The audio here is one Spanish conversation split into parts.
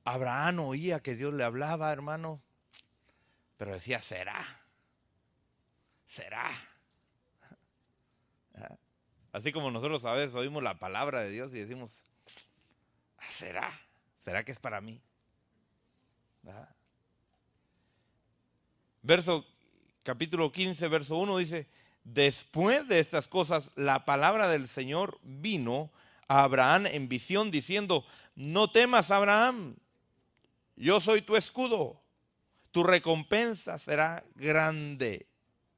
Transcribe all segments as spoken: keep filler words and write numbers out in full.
Abraham oía que Dios le hablaba, hermano, pero decía, será, será. Así como nosotros a veces oímos la palabra de Dios y decimos, será, será que es para mí. ¿Verdad? Verso, capítulo quince, verso uno dice, después de estas cosas, la palabra del Señor vino a Abraham en visión diciendo, no temas, Abraham, yo soy tu escudo, tu recompensa será grande.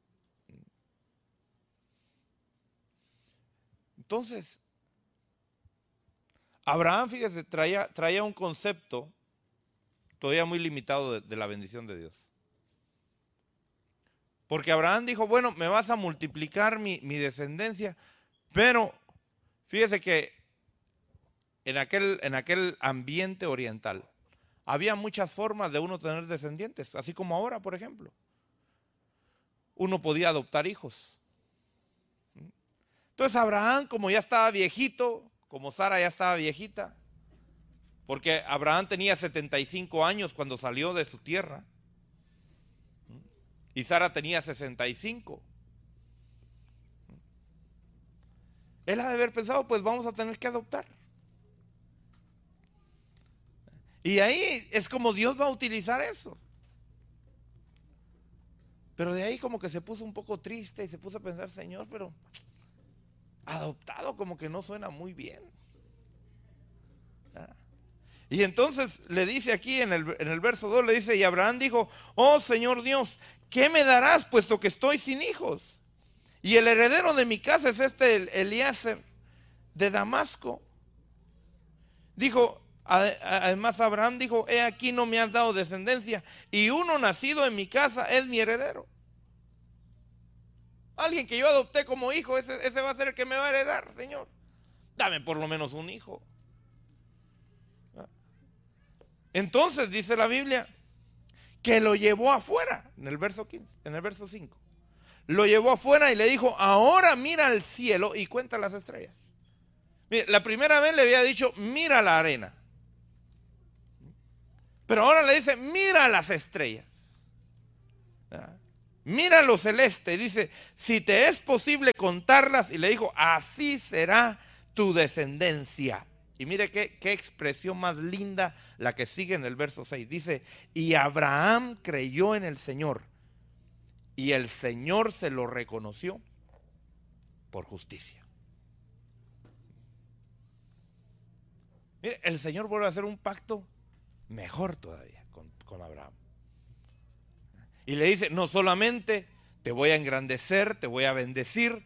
Entonces, Abraham, fíjese, traía, traía un concepto todavía muy limitado de, de la bendición de Dios. Porque Abraham dijo, bueno, me vas a multiplicar mi, mi descendencia, pero fíjese que en aquel, en aquel ambiente oriental había muchas formas de uno tener descendientes, así como ahora, por ejemplo. Uno podía adoptar hijos. Entonces Abraham, como ya estaba viejito, como Sara ya estaba viejita, porque Abraham tenía setenta y cinco años cuando salió de su tierra, y Sara tenía sesenta y cinco. Él ha de haber pensado, pues vamos a tener que adoptar. Y ahí es como Dios va a utilizar eso. Pero de ahí como que se puso un poco triste y se puso a pensar, Señor, pero adoptado como que no suena muy bien. ¿Ah? Y entonces le dice aquí en el, en el verso dos, le dice, y Abraham dijo, oh Señor Dios, ¿qué me darás puesto que estoy sin hijos? Y el heredero de mi casa es este el Eliezer de Damasco. Dijo, además Abraham dijo, he aquí no me has dado descendencia y uno nacido en mi casa es mi heredero. Alguien que yo adopté como hijo, ese, ese va a ser el que me va a heredar, Señor. Dame por lo menos un hijo. Entonces dice la Biblia que lo llevó afuera, en el verso quince, en el verso cinco. Lo llevó afuera y le dijo, ahora mira al cielo y cuenta las estrellas. Mire, la primera vez le había dicho, mira la arena. Pero ahora le dice, mira las estrellas. ¿Verdad? Mira lo celeste. Dice, si te es posible contarlas. Y le dijo, así será tu descendencia. Y mire qué, qué expresión más linda la que sigue en el verso seis. Dice, y Abraham creyó en el Señor. Y el Señor se lo reconoció por justicia. Mire, el Señor vuelve a hacer un pacto mejor todavía con, con Abraham. Y le dice, no solamente te voy a engrandecer, te voy a bendecir,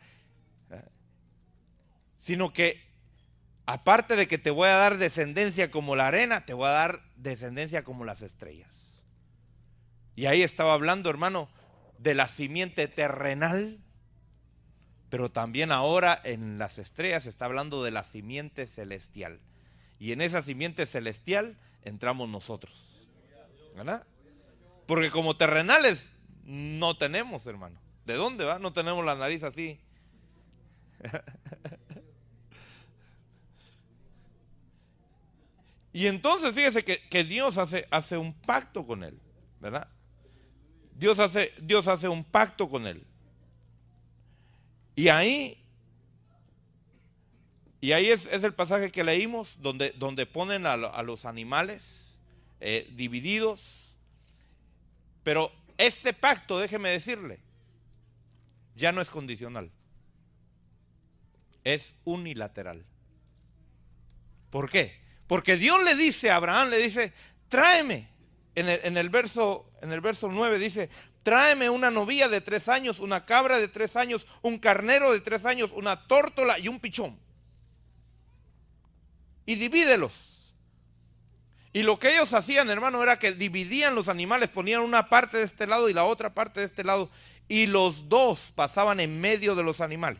sino que aparte de que te voy a dar descendencia como la arena, te voy a dar descendencia como las estrellas. Y ahí estaba hablando, hermano, de la simiente terrenal, pero también ahora en las estrellas está hablando de la simiente celestial. Y en esa simiente celestial entramos nosotros, ¿verdad? Porque como terrenales no tenemos, hermano. ¿De dónde va? No tenemos la nariz así. Y entonces fíjese que, que Dios hace, hace un pacto con él, ¿verdad? Dios hace, Dios hace un pacto con él. Y ahí, y ahí es, es el pasaje que leímos, donde, donde ponen a, a los animales eh, divididos. Pero este pacto, déjeme decirle, ya no es condicional. Es unilateral. ¿Por qué? Porque Dios le dice a Abraham, le dice, tráeme, en el, en el verso, en el verso nueve dice, tráeme una novilla de tres años, una cabra de tres años, un carnero de tres años, una tórtola y un pichón. Y divídelos. Y lo que ellos hacían, hermano, era que dividían los animales, ponían una parte de este lado y la otra parte de este lado, y los dos pasaban en medio de los animales,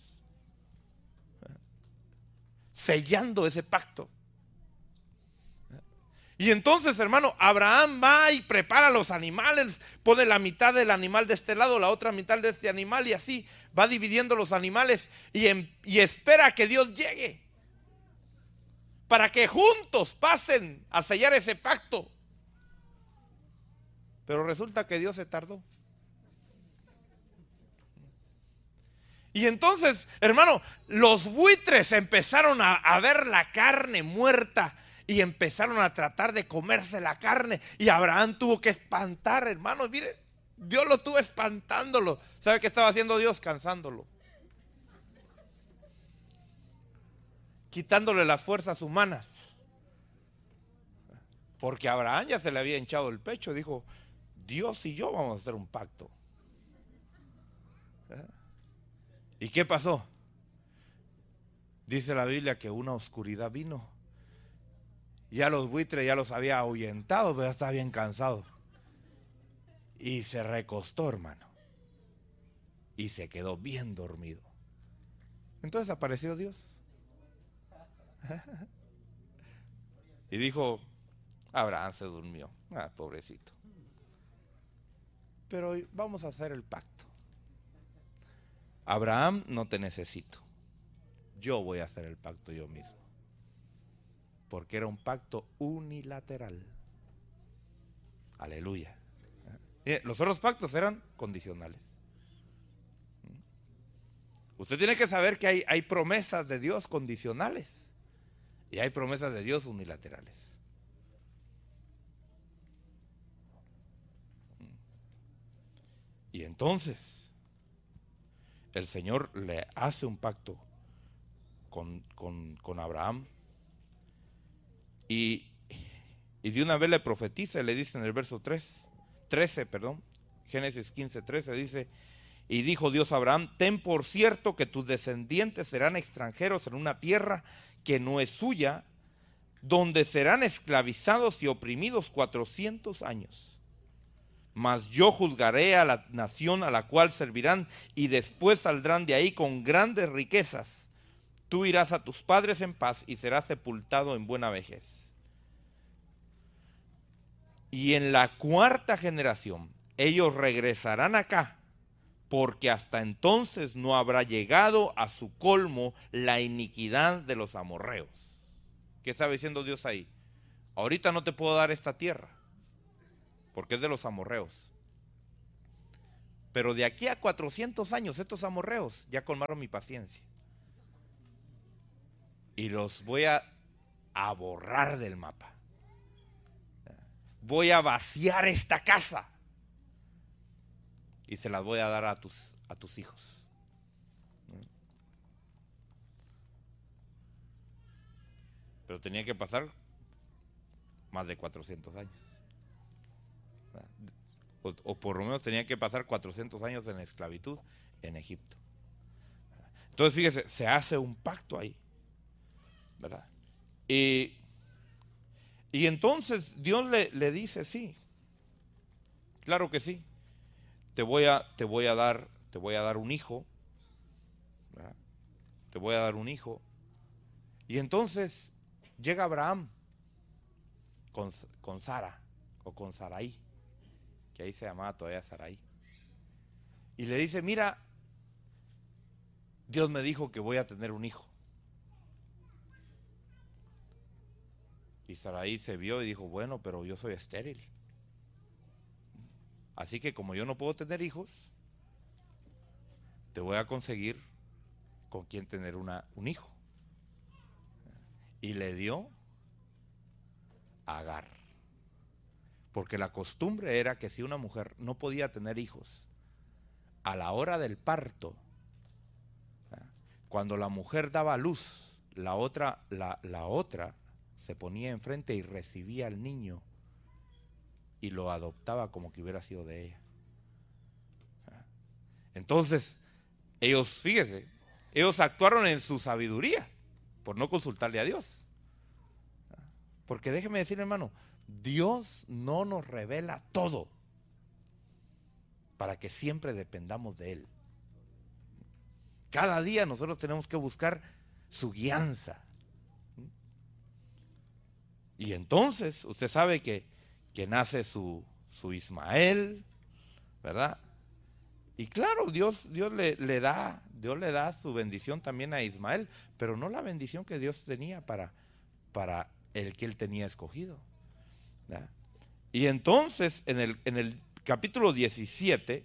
sellando ese pacto. Y entonces, hermano, Abraham va y prepara los animales, pone la mitad del animal de este lado, la otra mitad de este animal, y así va dividiendo los animales y, en, y espera a que Dios llegue. para que juntos pasen a sellar ese pacto. Pero resulta que Dios se tardó. Y entonces, hermano, los buitres empezaron a, a ver la carne muerta y empezaron a tratar de comerse la carne. Y Abraham tuvo que espantar, hermano. Mire, Dios lo tuvo espantándolo. ¿Sabe qué estaba haciendo Dios? Cansándolo. Quitándole las fuerzas humanas. Porque a Abraham ya se le había hinchado el pecho. Dijo, Dios y yo vamos a hacer un pacto. ¿Eh? ¿Y qué pasó? Dice la Biblia que una oscuridad vino. Ya los buitres ya los había ahuyentado, pero ya estaba bien cansado. Y se recostó, hermano. Y se quedó bien dormido. Entonces apareció Dios. Y dijo, Abraham se durmió. Ah, pobrecito. Pero vamos a hacer el pacto. Abraham, no te necesito. Yo voy a hacer el pacto yo mismo. Porque era un pacto unilateral. Aleluya. Los otros pactos eran condicionales. Usted tiene que saber que hay, hay promesas de Dios condicionales y hay promesas de Dios unilaterales. Y entonces el Señor le hace un pacto con, con, con Abraham y, y de una vez le profetiza y le dice en el verso tres, trece, perdón, Génesis quince, trece, dice: y dijo Dios a Abraham, ten por cierto que tus descendientes serán extranjeros en una tierra que no es suya, donde serán esclavizados y oprimidos cuatrocientos años. Mas yo juzgaré a la nación a la cual servirán, y después saldrán de ahí con grandes riquezas. Tú irás a tus padres en paz y serás sepultado en buena vejez. Y en la cuarta generación ellos regresarán acá, porque hasta entonces no habrá llegado a su colmo la iniquidad de los amorreos. ¿Qué está diciendo Dios ahí? Ahorita no te puedo dar esta tierra, porque es de los amorreos. Pero de aquí a cuatrocientos años estos amorreos ya colmaron mi paciencia. Y los voy a, a borrar del mapa. Voy a vaciar esta casa. Y se las voy a dar a tus, a tus hijos. Pero tenía que pasar más de cuatrocientos años. O, o por lo menos tenía que pasar cuatrocientos años en esclavitud en Egipto. Entonces fíjese, se hace un pacto ahí, ¿verdad? Y, y entonces Dios le, le dice, sí, claro que sí. Te voy a, te voy a dar, te voy a dar un hijo, ¿verdad? Te voy a dar un hijo. Y entonces llega Abraham con, con Sara o con Sarai, que ahí se llamaba todavía Sarai, y le dice, mira, Dios me dijo que voy a tener un hijo. Y Sarai se vio y dijo, bueno, pero yo soy estéril. Así que como yo no puedo tener hijos, te voy a conseguir con quien tener una, un hijo. Y le dio a Agar. Porque la costumbre era que si una mujer no podía tener hijos, a la hora del parto, cuando la mujer daba a luz, la otra, la, la otra se ponía enfrente y recibía al niño y lo adoptaba como que hubiera sido de ella. Entonces, ellos, fíjese, ellos actuaron en su sabiduría por no consultarle a Dios. Porque déjeme decir, hermano, Dios no nos revela todo para que siempre dependamos de Él. Cada día nosotros tenemos que buscar su guianza. Y entonces, usted sabe que, que nace su, su Ismael, ¿verdad? Y claro, Dios, Dios le, le da, Dios le da su bendición también a Ismael, pero no la bendición que Dios tenía para, para el que él tenía escogido. ¿Ya? Y entonces en el, en el capítulo diecisiete,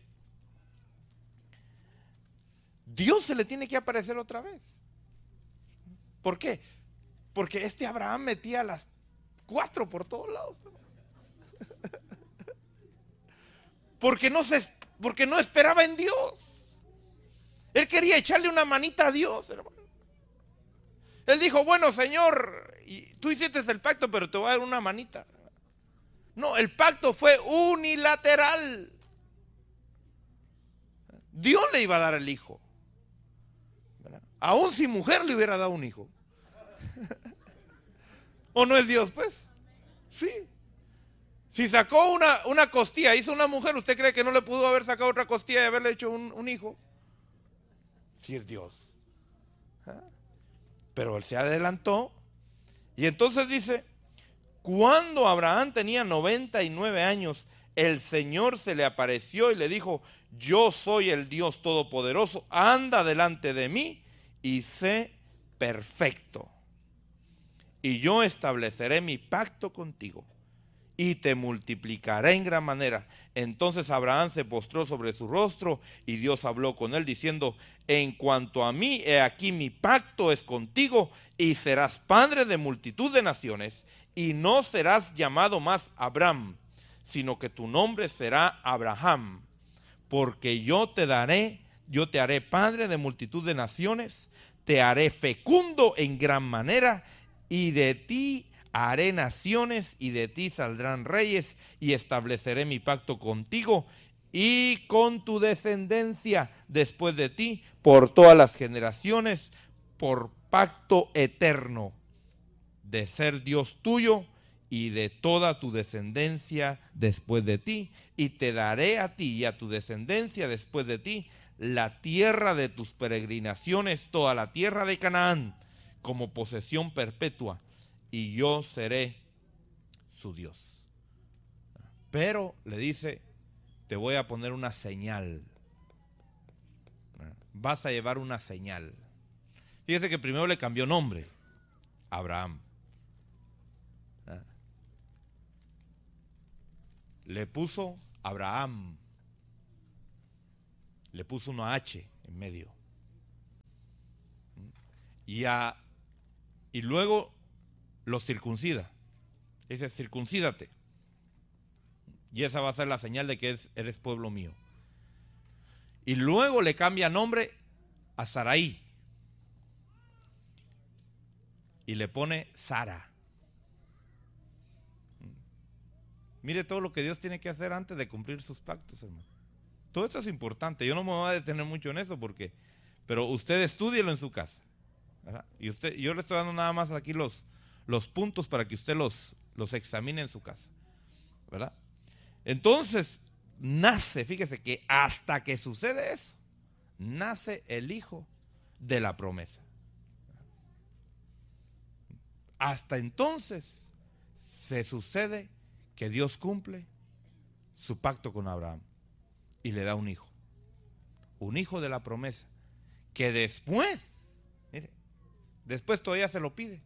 Dios se le tiene que aparecer otra vez. ¿Por qué? Porque este Abraham metía las cuatro por todos lados. Porque no, se, porque no esperaba en Dios. Él quería echarle una manita a Dios, hermano. Él dijo, bueno, Señor, y tú hiciste el pacto, pero te voy a dar una manita. No, el pacto fue unilateral. Dios le iba a dar el hijo. ¿Verdad? Aún si mujer le hubiera dado un hijo. ¿O no es Dios, pues? Sí. Si sacó una, una costilla, hizo una mujer, ¿usted cree que no le pudo haber sacado otra costilla y haberle hecho un, un hijo? Sí es Dios. ¿Ah? Pero él se adelantó. Y entonces dice, cuando Abraham tenía noventa y nueve años, el Señor se le apareció y le dijo, yo soy el Dios Todopoderoso, anda delante de mí y sé perfecto. Y yo estableceré mi pacto contigo y te multiplicaré en gran manera. Entonces Abraham se postró sobre su rostro y Dios habló con él diciendo, en cuanto a mí, he aquí mi pacto es contigo y serás padre de multitud de naciones y no serás llamado más Abraham, sino que tu nombre será Abraham, porque yo te daré, yo te haré padre de multitud de naciones, te haré fecundo en gran manera y de ti haré naciones y de ti saldrán reyes y estableceré mi pacto contigo y con tu descendencia después de ti por todas las generaciones, por pacto eterno de ser Dios tuyo y de toda tu descendencia después de ti, y te daré a ti y a tu descendencia después de ti la tierra de tus peregrinaciones, toda la tierra de Canaán, como posesión perpetua, y yo seré su Dios. Pero le dice, te voy a poner una señal. Vas a llevar una señal. Fíjese que primero le cambió nombre, Abraham. Le puso Abraham. Le puso una H en medio. Y, a, y luego lo circuncida. Dice, circuncídate. Y esa va a ser la señal de que eres, eres pueblo mío. Y luego le cambia nombre a Sarai. Y le pone Sara. Mire todo lo que Dios tiene que hacer antes de cumplir sus pactos, hermano. Todo esto es importante. Yo no me voy a detener mucho en eso porque, pero usted estúdielo en su casa, ¿verdad? Y usted, yo le estoy dando nada más aquí los, los puntos para que usted los, los examine en su casa, ¿verdad? Entonces, nace, fíjese que hasta que sucede eso, nace el hijo de la promesa. Hasta entonces se sucede que Dios cumple su pacto con Abraham y le da un hijo, un hijo de la promesa, que después, mire, después todavía se lo pide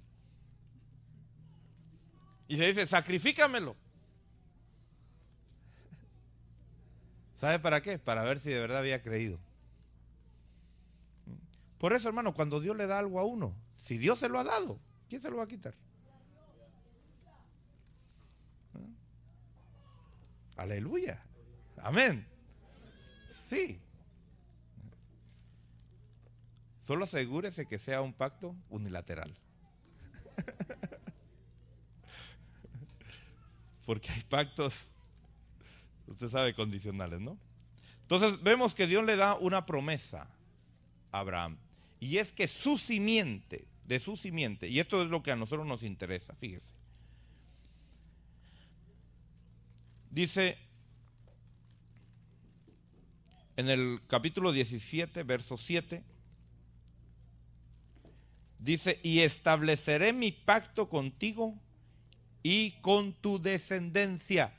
y le dice, sacrifícamelo. ¿Sabe para qué? Para ver si de verdad había creído. Por eso, hermano, cuando Dios le da algo a uno, si Dios se lo ha dado, ¿quién se lo va a quitar? Aleluya. Amén. Sí. Solo asegúrese que sea un pacto unilateral. Porque hay pactos, usted sabe, condicionales, ¿no? Entonces vemos que Dios le da una promesa a Abraham. Y es que su simiente, de su simiente, y esto es lo que a nosotros nos interesa, fíjese. Dice en el capítulo diecisiete, verso siete, dice, y estableceré mi pacto contigo y con tu descendencia.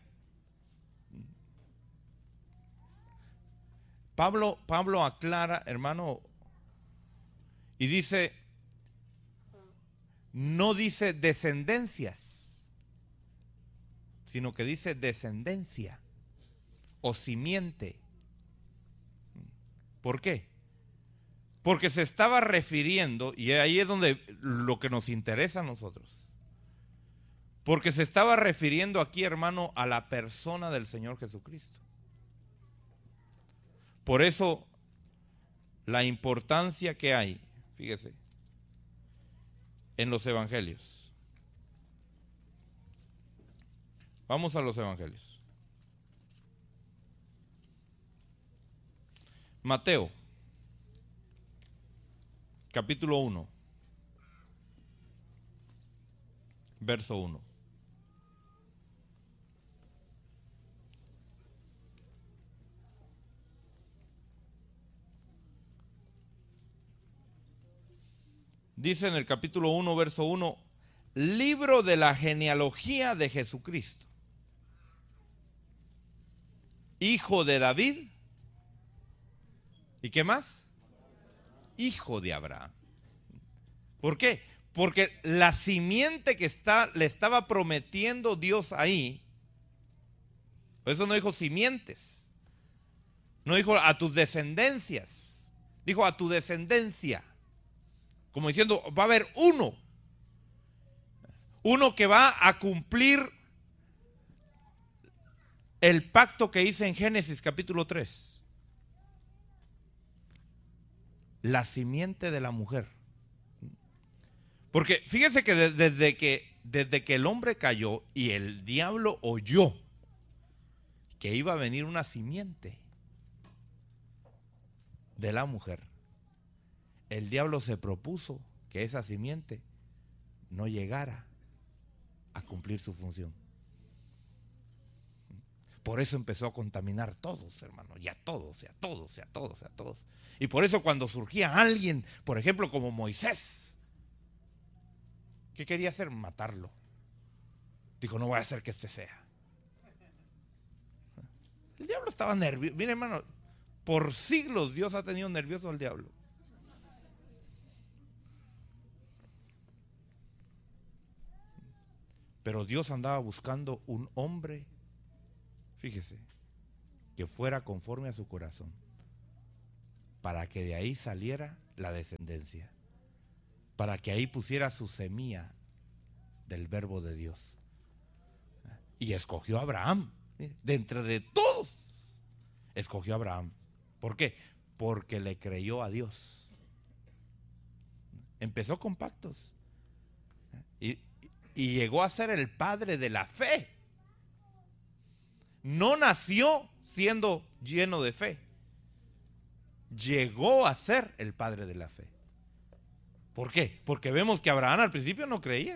Pablo, Pablo aclara, hermano, y dice, no dice descendencias, sino que dice descendencia o simiente. ¿Por qué? Porque se estaba refiriendo, y ahí es donde lo que nos interesa a nosotros, porque se estaba refiriendo aquí, hermano, a la persona del Señor Jesucristo. Por eso la importancia que hay, fíjese, en los evangelios. Vamos a los evangelios. Mateo, capítulo uno, verso uno. Dice en el capítulo uno, verso uno, libro de la genealogía de Jesucristo, hijo de David. ¿Y qué más? Hijo de Abraham. ¿Por qué? Porque la simiente que está, le estaba prometiendo Dios ahí, por eso no dijo simientes, no dijo a tus descendencias, dijo a tu descendencia, como diciendo, va a haber uno, uno que va a cumplir el pacto que hice en Génesis capítulo tres. La simiente de la mujer. Porque fíjese que desde que desde que el hombre cayó y el diablo oyó que iba a venir una simiente de la mujer, el diablo se propuso que esa simiente no llegara a cumplir su función. Por eso empezó a contaminar a todos, hermanos, y a todos, y a todos, y a todos, y a todos. Y por eso cuando surgía alguien, por ejemplo, como Moisés, ¿qué quería hacer? Matarlo. Dijo, no voy a hacer que este sea. El diablo estaba nervioso. Mire, hermano, por siglos Dios ha tenido nervioso al diablo. Pero Dios andaba buscando un hombre, fíjese, que fuera conforme a su corazón, para que de ahí saliera la descendencia, para que ahí pusiera su semilla del verbo de Dios. Y escogió a Abraham, de entre de todos, escogió a Abraham. ¿Por qué? Porque le creyó a Dios. Empezó con pactos y, y llegó a ser el padre de la fe. No nació siendo lleno de fe, llegó a ser el padre de la fe. ¿Por qué? Porque vemos que Abraham al principio no creía.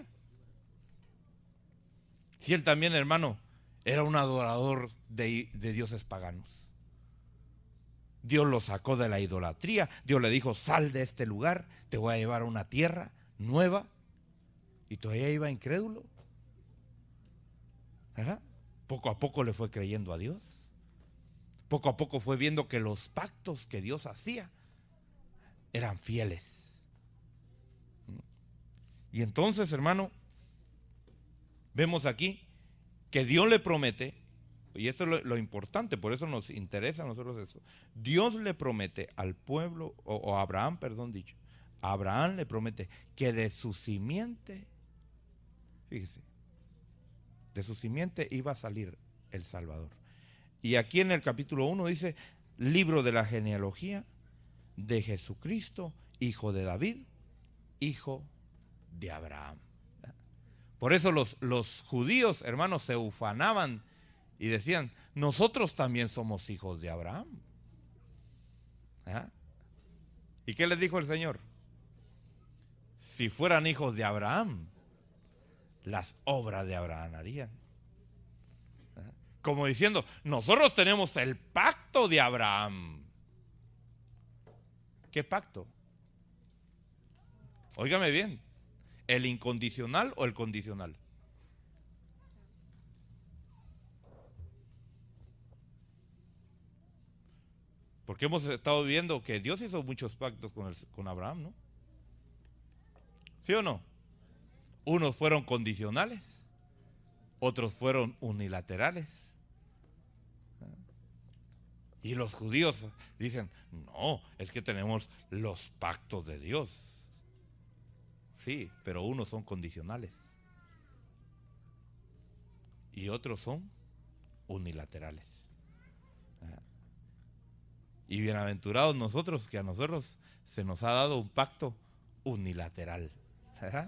Si él también, hermano, era un adorador de, de dioses paganos. Dios lo sacó de la idolatría. Dios le dijo, sal de este lugar, te voy a llevar a una tierra nueva. Y todavía iba incrédulo, ¿verdad? Poco a poco le fue creyendo a Dios. Poco a poco fue viendo que los pactos que Dios hacía eran fieles. Y entonces, hermano, vemos aquí que Dios le promete, y esto es lo, lo importante, por eso nos interesa a nosotros eso. Dios le promete al pueblo, o, o a Abraham, perdón dicho, a Abraham le promete que de su simiente, fíjese, de su simiente iba a salir el Salvador. Y aquí en el capítulo uno dice, libro de la genealogía de Jesucristo, hijo de David, hijo de Abraham. Por eso los, los judíos, hermanos, se ufanaban y decían, nosotros también somos hijos de Abraham. ¿Ah? ¿Y qué les dijo el Señor? Si fueran hijos de Abraham, las obras de Abraham harían. ¿Ah? Como diciendo, nosotros tenemos el pacto de Abraham. ¿Qué pacto? Óigame bien, ¿el incondicional o el condicional? Porque hemos estado viendo que Dios hizo muchos pactos con, el, con Abraham, ¿no? ¿Sí o no? Unos fueron condicionales, otros fueron unilaterales. Y los judíos dicen, no, es que tenemos los pactos de Dios. Sí, pero unos son condicionales y otros son unilaterales. Y bienaventurados nosotros, que a nosotros se nos ha dado un pacto unilateral. ¿Verdad?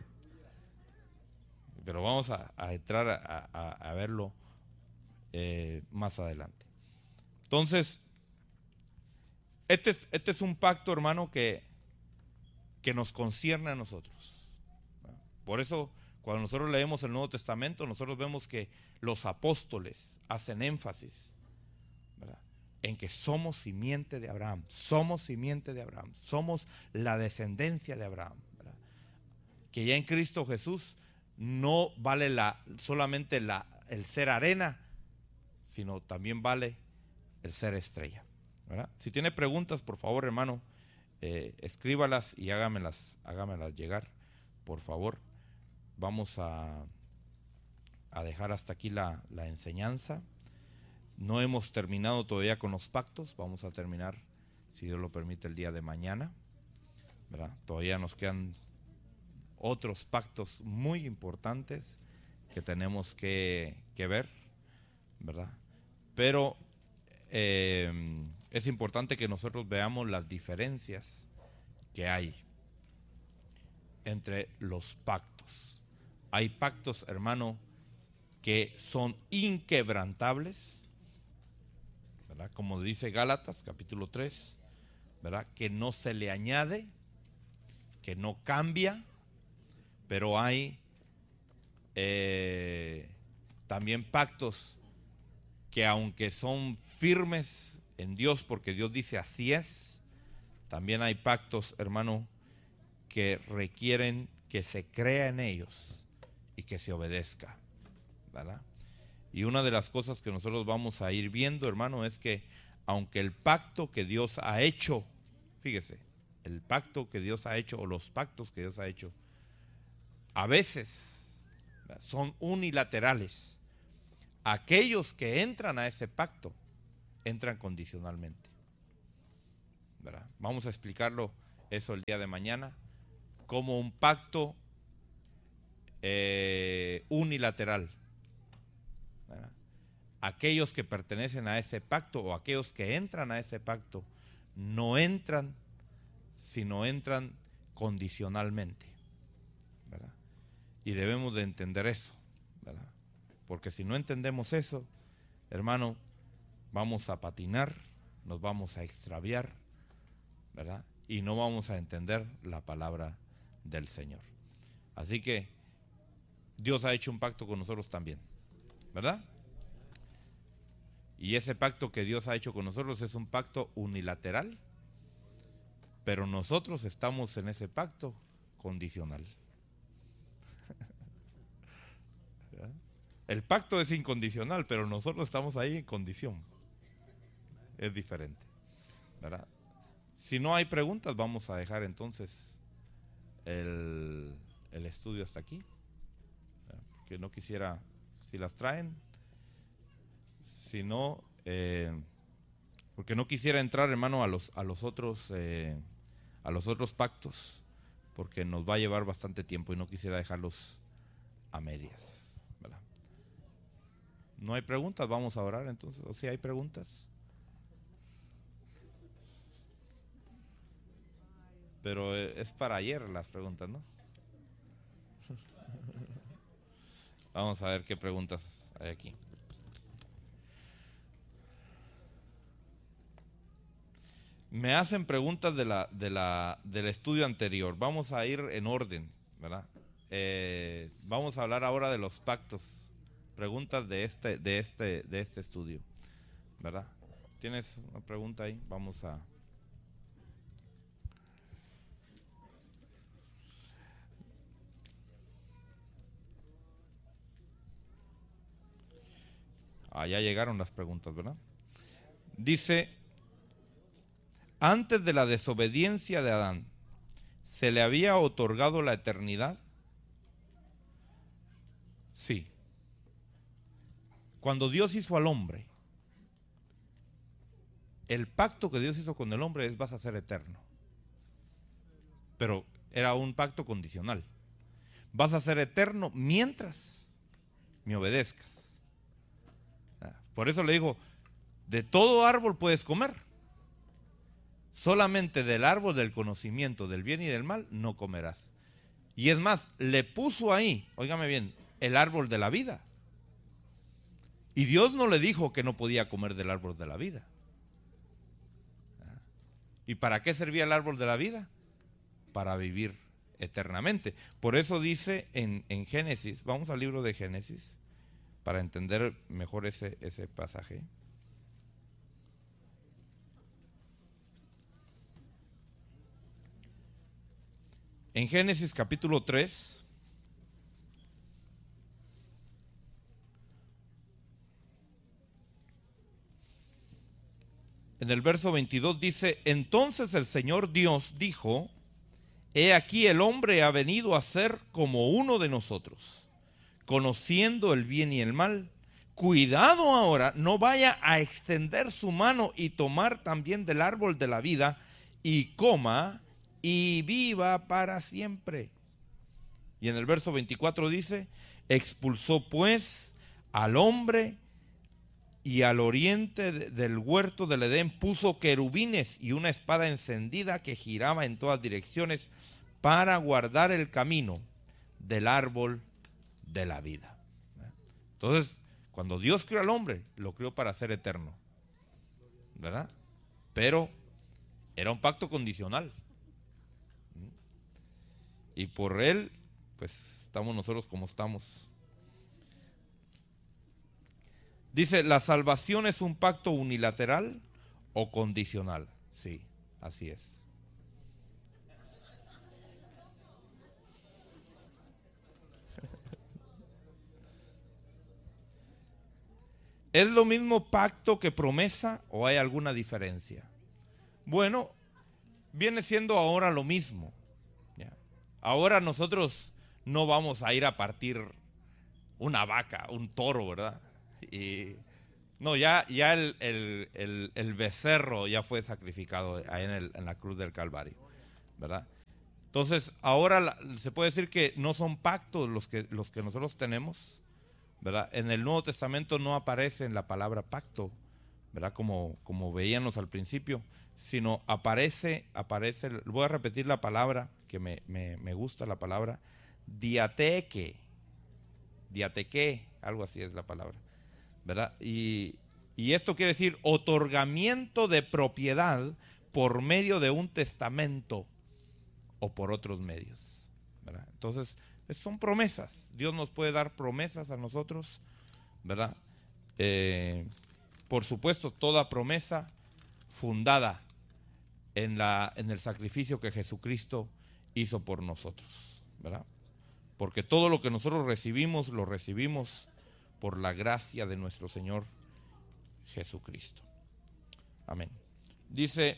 Pero vamos a, a entrar a, a, a verlo eh, más adelante. Entonces, este es, este es un pacto, hermano, que, que nos concierne a nosotros. Por eso, cuando nosotros leemos el Nuevo Testamento, nosotros vemos que los apóstoles hacen énfasis, ¿verdad?, en que somos simiente de Abraham, somos simiente de Abraham, somos la descendencia de Abraham, ¿verdad? Que ya en Cristo Jesús no vale la, solamente la, el ser arena, sino también vale el ser estrella, ¿verdad? Si tiene preguntas, por favor, hermano, eh, escríbalas y hágamelas, hágamelas llegar, por favor. Vamos a, a dejar hasta aquí la, la enseñanza. No hemos terminado todavía con los pactos, vamos a terminar, si Dios lo permite, el día de mañana, ¿verdad? Todavía nos quedan otros pactos muy importantes que tenemos que, que ver, ¿verdad? Pero eh, es importante que nosotros veamos las diferencias que hay entre los pactos. Hay pactos, hermano, que son inquebrantables, ¿verdad? Como dice Gálatas capítulo tres, ¿verdad? Que no se le añade, que no cambia, pero hay eh, también pactos que, aunque son firmes en Dios, porque Dios dice así es, también hay pactos, hermano, que requieren que se crea en ellos y que se obedezca, ¿verdad? Y una de las cosas que nosotros vamos a ir viendo, hermano, es que aunque el pacto que Dios ha hecho, fíjese, el pacto que Dios ha hecho o los pactos que Dios ha hecho, a veces son unilaterales. Aquellos que entran a ese pacto entran condicionalmente, ¿verdad? Vamos a explicarlo eso el día de mañana, como un pacto eh, unilateral, ¿verdad? Aquellos que pertenecen a ese pacto o aquellos que entran a ese pacto no entran, sino entran condicionalmente, ¿verdad? Y debemos de entender eso, ¿verdad? Porque si no entendemos eso, hermano, vamos a patinar, nos vamos a extraviar, ¿verdad? Y no vamos a entender la palabra del Señor. Así que Dios ha hecho un pacto con nosotros también, ¿verdad? Y ese pacto que Dios ha hecho con nosotros es un pacto unilateral, pero nosotros estamos en ese pacto condicional. El pacto es incondicional, pero nosotros estamos ahí en condición. Es diferente, ¿verdad? Si no hay preguntas, vamos a dejar entonces el, el estudio hasta aquí. Que no quisiera, si las traen, si no, eh, porque no quisiera entrar, hermano, a los a los otros eh, a los otros pactos, porque nos va a llevar bastante tiempo y no quisiera dejarlos a medias, ¿verdad? No hay preguntas, vamos a orar entonces, o si hay preguntas. Pero es para ayer las preguntas, ¿no? Vamos a ver qué preguntas hay aquí. Me hacen preguntas de la, de la, del estudio anterior. Vamos a ir en orden, ¿verdad? Eh, vamos a hablar ahora de los pactos. Preguntas de este, de este, de este estudio, ¿verdad? ¿Tienes una pregunta ahí? Vamos a. Ah, ya llegaron las preguntas, ¿verdad? Dice, antes de la desobediencia de Adán, ¿se le había otorgado la eternidad? Sí. Cuando Dios hizo al hombre, el pacto que Dios hizo con el hombre es: vas a ser eterno. Pero era un pacto condicional. Vas a ser eterno mientras me obedezcas. Por eso le dijo: de todo árbol puedes comer, solamente del árbol del conocimiento del bien y del mal no comerás. Y es más, le puso ahí, óigame bien, el árbol de la vida. Y Dios no le dijo que no podía comer del árbol de la vida. ¿Y para qué servía el árbol de la vida? Para vivir eternamente. Por eso dice en, en Génesis, vamos al libro de Génesis para entender mejor ese, ese pasaje. En Génesis capítulo tres, en el verso veintidós dice: entonces el Señor Dios dijo: he aquí el hombre ha venido a ser como uno de nosotros, conociendo el bien y el mal. Cuidado ahora, no vaya a extender su mano y tomar también del árbol de la vida y coma y viva para siempre. Y en el verso veinticuatro dice: expulsó pues al hombre y al oriente del huerto del Edén puso querubines y una espada encendida que giraba en todas direcciones para guardar el camino del árbol de la vida. Entonces, cuando Dios creó al hombre, lo creó para ser eterno, ¿verdad? Pero era un pacto condicional. Y por él, pues estamos nosotros como estamos. Dice: ¿la salvación es un pacto unilateral o condicional? Sí, así es. ¿Es lo mismo pacto que promesa o hay alguna diferencia? Bueno, viene siendo ahora lo mismo. ¿Ya? Ahora nosotros no vamos a ir a partir una vaca, un toro, ¿verdad? Y no, ya, ya el, el, el, el becerro ya fue sacrificado ahí en, el, en la cruz del Calvario, ¿verdad? Entonces, ahora la, se puede decir que no son pactos los que, los que nosotros tenemos, ¿verdad? En el Nuevo Testamento no aparece en la palabra pacto, ¿verdad? Como, como veíamos al principio, sino aparece, aparece, voy a repetir la palabra, que me, me, me gusta la palabra, diateque, diateque, algo así es la palabra, ¿verdad? Y, y esto quiere decir otorgamiento de propiedad por medio de un testamento o por otros medios, ¿verdad? Entonces, son promesas. Dios nos puede dar promesas a nosotros, ¿verdad? Eh, por supuesto, toda promesa fundada en, la, en el sacrificio que Jesucristo hizo por nosotros, ¿verdad? Porque todo lo que nosotros recibimos, lo recibimos por la gracia de nuestro Señor Jesucristo. Amén. Dice,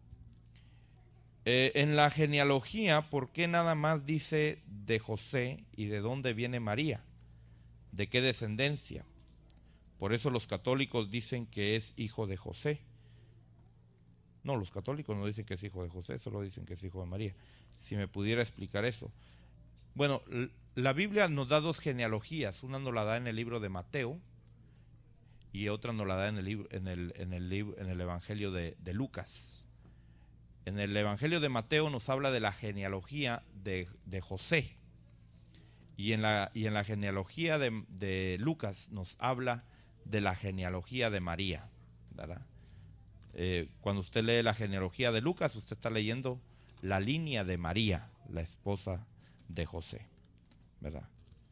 eh, en la genealogía, ¿por qué nada más dice de José y de dónde viene María? ¿De qué descendencia? Por eso los católicos dicen que es hijo de José. No, los católicos no dicen que es hijo de José, solo dicen que es hijo de María. Si me pudiera explicar eso. Bueno, la Biblia nos da dos genealogías. Una nos la da en el libro de Mateo y otra nos la da en el, libro, en el, en el, libro, en el Evangelio de, de Lucas. En el Evangelio de Mateo nos habla de la genealogía de, de José. Y en la, y en la genealogía de, de Lucas nos habla de la genealogía de María, ¿verdad? Eh, cuando usted lee la genealogía de Lucas, usted está leyendo la línea de María, la esposa de José, ¿verdad?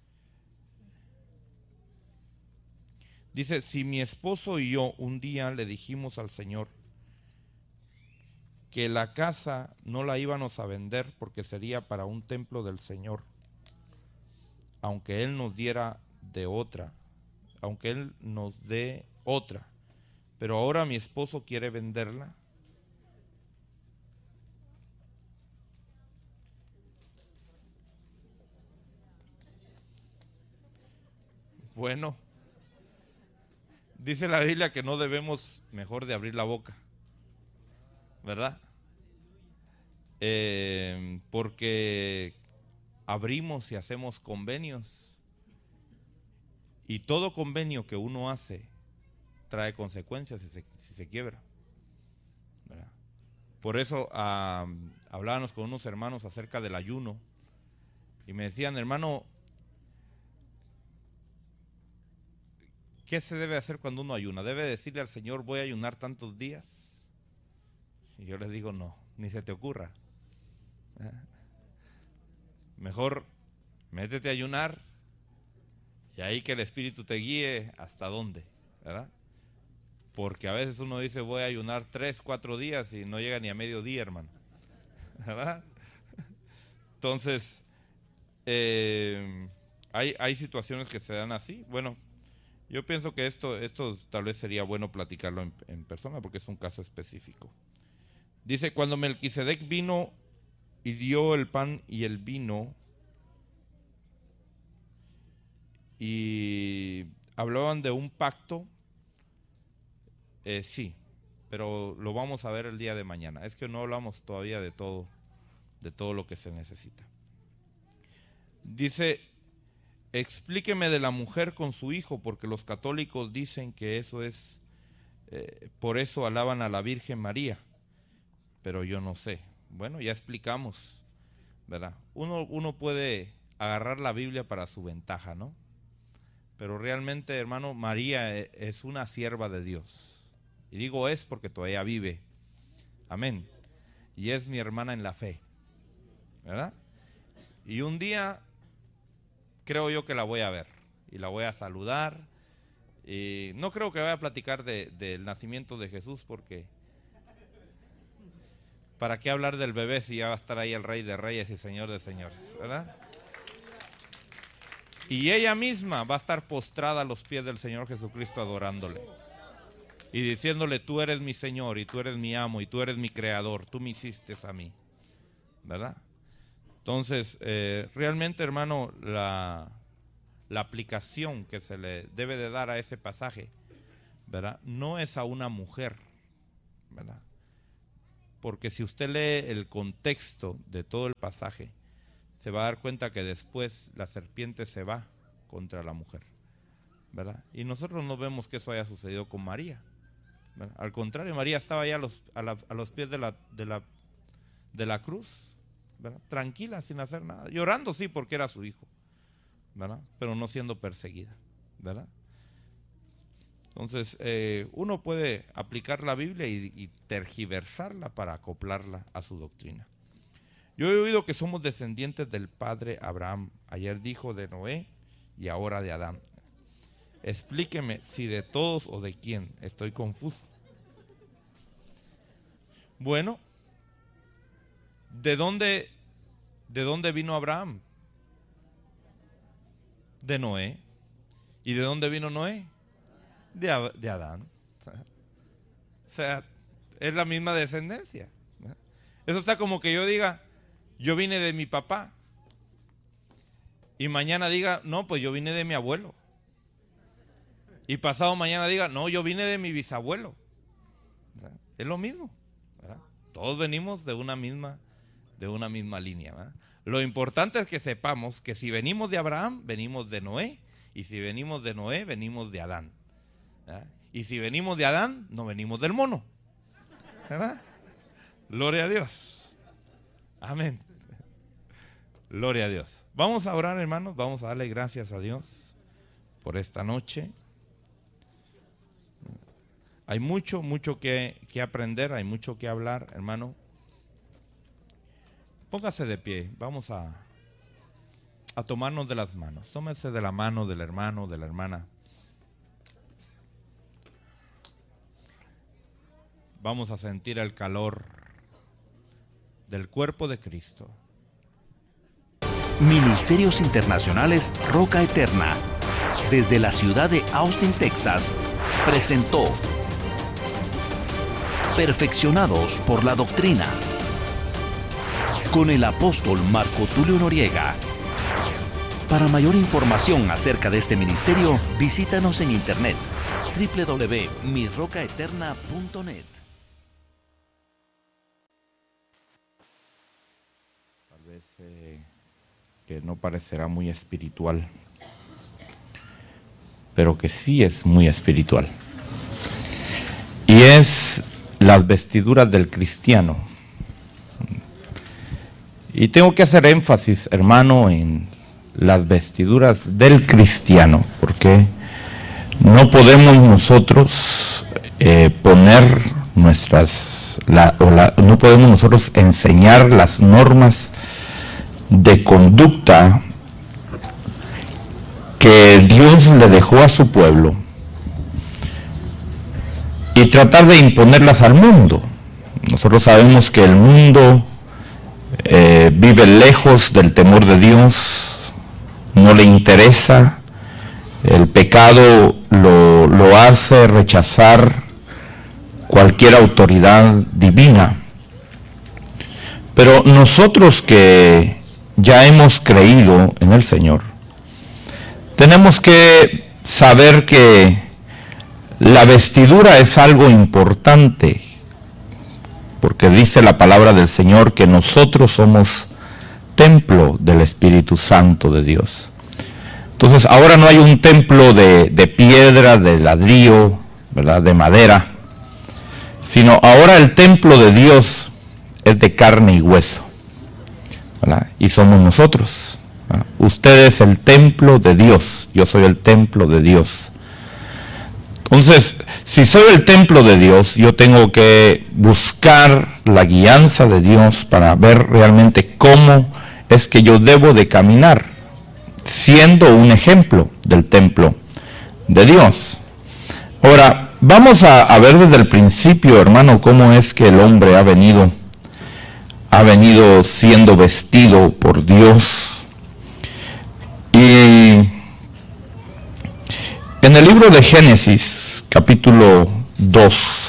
Dice, si mi esposo y yo un día le dijimos al Señor que la casa no la íbamos a vender porque sería para un templo del Señor, aunque Él nos diera de otra, aunque Él nos dé otra, pero ahora mi esposo quiere venderla. Bueno, dice la Biblia que no debemos mejor de abrir la boca, ¿verdad? Eh, porque abrimos y hacemos convenios, y todo convenio que uno hace trae consecuencias si se, si se quiebra, ¿verdad? Por eso uh, hablábamos con unos hermanos acerca del ayuno y me decían, hermano, ¿qué se debe hacer cuando uno ayuna? ¿Debe decirle al Señor, voy a ayunar tantos días? Y yo les digo, no, ni se te ocurra. ¿Eh? Mejor métete a ayunar y ahí que el Espíritu te guíe hasta dónde, ¿verdad? Porque a veces uno dice, voy a ayunar tres, cuatro días y no llega ni a mediodía, hermano, ¿verdad? Entonces, eh, hay, hay situaciones que se dan así. Bueno, yo pienso que esto, esto tal vez sería bueno platicarlo en, en persona porque es un caso específico. Dice, cuando Melquisedec vino y dio el pan y el vino, y hablaban de un pacto, eh, sí, pero lo vamos a ver el día de mañana. Es que no hablamos todavía de todo, de todo lo que se necesita. Dice, explíqueme de la mujer con su hijo, porque los católicos dicen que eso es, eh, por eso alaban a la Virgen María, pero yo no sé. Bueno, ya explicamos, ¿verdad? Uno, uno puede agarrar la Biblia para su ventaja, ¿no? Pero realmente, hermano, María es una sierva de Dios. Y digo es porque todavía vive. Amén. Y es mi hermana en la fe, ¿verdad? Y un día creo yo que la voy a ver y la voy a saludar. Y no creo que vaya a platicar de, del nacimiento de Jesús, porque ¿para qué hablar del bebé si ya va a estar ahí el Rey de Reyes y Señor de Señores, ¿verdad? Y ella misma va a estar postrada a los pies del Señor Jesucristo adorándole y diciéndole, tú eres mi Señor y tú eres mi amo y tú eres mi creador, tú me hiciste a mí, ¿verdad? Entonces, eh, realmente, hermano, la, la aplicación que se le debe de dar a ese pasaje, ¿verdad? No es a una mujer, ¿verdad? Porque si usted lee el contexto de todo el pasaje, se va a dar cuenta que después la serpiente se va contra la mujer, ¿verdad? Y nosotros no vemos que eso haya sucedido con María, ¿verdad? Al contrario, María estaba allá a los, a la, a los pies de la, de, la, de la cruz, ¿verdad? Tranquila, sin hacer nada, llorando sí porque era su hijo, ¿verdad? Pero no siendo perseguida, ¿verdad? Entonces, eh, uno puede aplicar la Biblia y, y tergiversarla para acoplarla a su doctrina. Yo he oído que somos descendientes del padre Abraham. Ayer dijo de Noé y ahora de Adán. Explíqueme si de todos o de quién. Estoy confuso. Bueno, ¿de dónde, de dónde vino Abraham? De Noé. ¿Y de dónde vino Noé? De, de Adán. O sea, es la misma descendencia. Eso está como que yo diga, yo vine de mi papá, y mañana diga, no, pues yo vine de mi abuelo, y pasado mañana diga, no, yo vine de mi bisabuelo. ¿Verdad? Es lo mismo, ¿verdad? Todos venimos de una misma, de una misma línea, ¿verdad? Lo importante es que sepamos que si venimos de Abraham, venimos de Noé, y si venimos de Noé, venimos de Adán, ¿verdad? Y si venimos de Adán, no venimos del mono, ¿verdad? Gloria a Dios. Amén. Gloria a Dios. Vamos a orar, hermanos. Vamos a darle gracias a Dios por esta noche. Hay mucho, mucho que, que aprender. Hay mucho que hablar, hermano. Póngase de pie. Vamos a, a tomarnos de las manos. Tómese de la mano del hermano, de la hermana. Vamos a sentir el calor del cuerpo de Cristo. Ministerios Internacionales Roca Eterna, desde la ciudad de Austin, Texas, presentó Perfeccionados por la Doctrina, con el apóstol Marco Tulio Noriega. Para mayor información acerca de este ministerio, visítanos en internet doble u doble u doble u punto mi roca eterna punto net. Tal vez eh, que no parecerá muy espiritual, pero que sí es muy espiritual. Y es las vestiduras del cristiano. Y tengo que hacer énfasis, hermano, en las vestiduras del cristiano, porque no podemos nosotros eh, poner nuestras, la, o la, no podemos nosotros enseñar las normas de conducta que Dios le dejó a su pueblo y tratar de imponerlas al mundo. Nosotros sabemos que el mundo eh, vive lejos del temor de Dios, no le interesa, el pecado lo, lo hace rechazar cualquier autoridad divina. Pero nosotros que ya hemos creído en el Señor, tenemos que saber que la vestidura es algo importante, porque dice la palabra del Señor que nosotros somos templo del Espíritu Santo de Dios. Entonces ahora no hay un templo de, de piedra, de ladrillo, ¿verdad?, de madera, sino ahora el templo de Dios es de carne y hueso, ¿verdad? Y somos nosotros, ¿verdad? Usted es el templo de Dios, yo soy el templo de Dios. Entonces, si soy el templo de Dios, yo tengo que buscar la guianza de Dios para ver realmente cómo es que yo debo de caminar, siendo un ejemplo del templo de Dios. Ahora, vamos a, a ver desde el principio, hermano, cómo es que el hombre ha venido, ha venido siendo vestido por Dios. Y en el libro de Génesis, capítulo dos,